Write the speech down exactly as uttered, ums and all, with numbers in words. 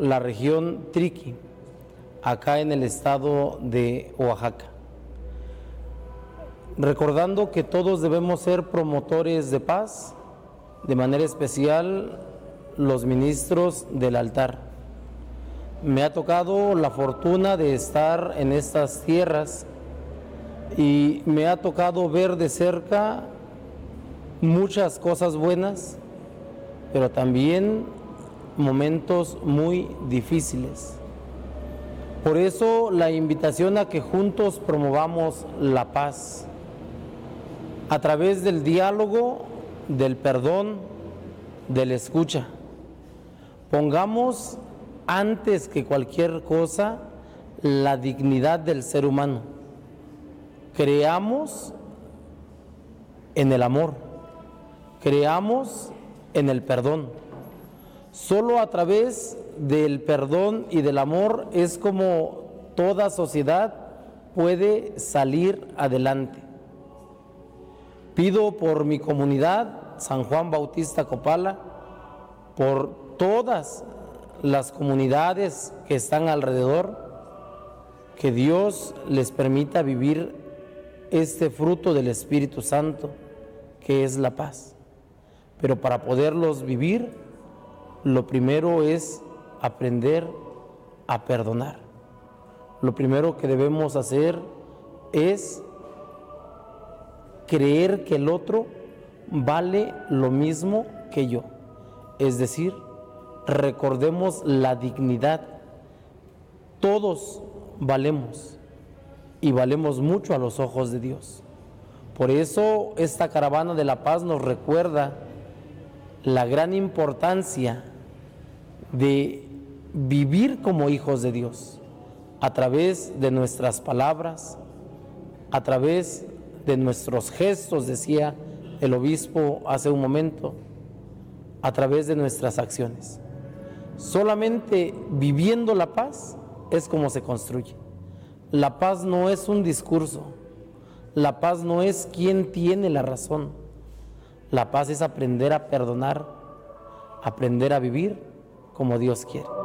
la región Triqui, acá en el estado de Oaxaca. Recordando que todos debemos ser promotores de paz, de manera especial los ministros del altar. Me ha tocado la fortuna de estar en estas tierras y me ha tocado ver de cerca muchas cosas buenas, pero también momentos muy difíciles. Por eso la invitación a que juntos promovamos la paz a través del diálogo, del perdón, de la escucha. Pongamos antes que cualquier cosa la dignidad del ser humano. Creamos en el amor, creamos en el perdón. Solo a través del perdón y del amor es como toda sociedad puede salir adelante. Pido por mi comunidad, San Juan Bautista Copala, por todas las comunidades que están alrededor, que Dios les permita vivir este fruto del Espíritu Santo, que es la paz. Pero para poderlos vivir, lo primero es aprender a perdonar. Lo primero que debemos hacer es creer que el otro vale lo mismo que yo. Es decir, recordemos la dignidad. Todos valemos y valemos mucho a los ojos de Dios. Por eso esta caravana de la paz nos recuerda la gran importancia de vivir como hijos de Dios a través de nuestras palabras, a través de nuestros gestos, decía el obispo hace un momento, a través de nuestras acciones. Solamente viviendo la paz es como se construye. La paz no es un discurso, la paz no es quién tiene la razón. La paz es aprender a perdonar, aprender a vivir como Dios quiere.